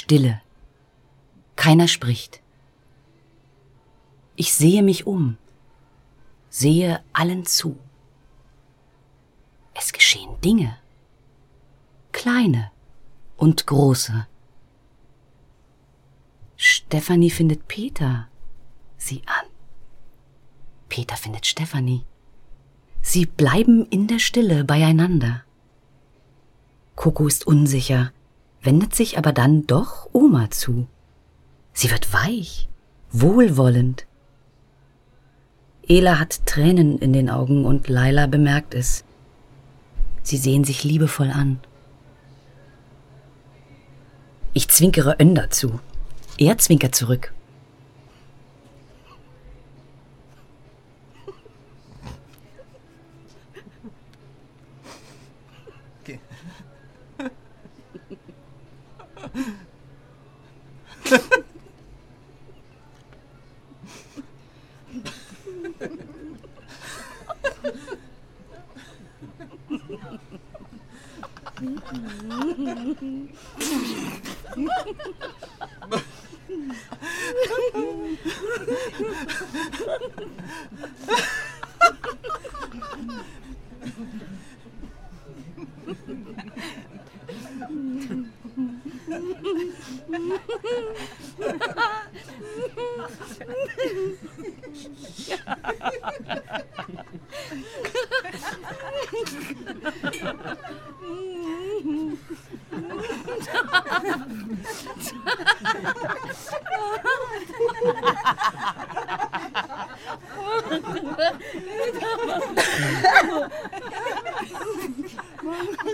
Stille. Keiner spricht. Ich sehe mich um, sehe allen zu. Es geschehen Dinge, kleine und große. Stefanie findet Peter, sieh an. Peter findet Stefanie. Sie bleiben in der Stille beieinander. Coco ist unsicher, wendet sich aber dann doch Oma zu. Sie wird weich, wohlwollend. Ela hat Tränen in den Augen und Laila bemerkt es. Sie sehen sich liebevoll an. Ich zwinkere Önder zu. Er zwinkert zurück. Okay. Ja.